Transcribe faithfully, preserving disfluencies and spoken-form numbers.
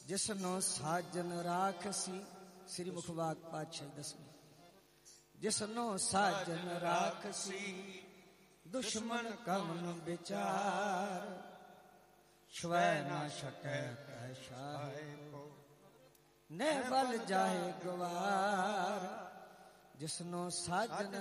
ਜਿਸਨੋ ਸਾਜਨ ਰਾਖਸੀ। ਸ੍ਰੀ ਮੁਖਵਾਕ ਪਾਤਸ਼ਾਹੀ ਦਸਵੀਂ। ਜਿਸਨੋ ਸਾਜਨ ਰਾਖਸੀ ਦੁਸ਼ਮਨ ਕਵਨ ਵਿਚਾਰ। ਛੁਐ ਨਾ ਸਕੈ ਕੈ ਸ਼ਾਹੇ ਕੋ ਨਹਿ ਬਲ ਜਾਹੇ ਗਵਾਰ। ਜਿਸਨੋ ਸਾਜਨ